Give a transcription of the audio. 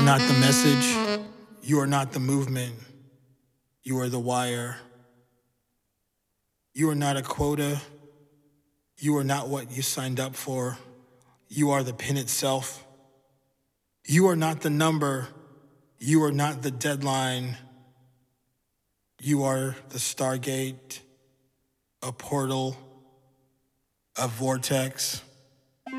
Not the message. You are not the movement. You are the wire. You are not a quota. You are not what you signed up for. You are the pin itself. You are not the number. You are not the deadline. You are the Stargate, a portal, a vortex.